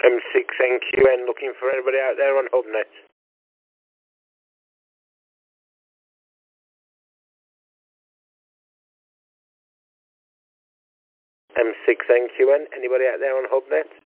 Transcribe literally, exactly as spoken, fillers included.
M six N Q N, looking for anybody out there on HubNet. M six N Q N, anybody out there on HubNet?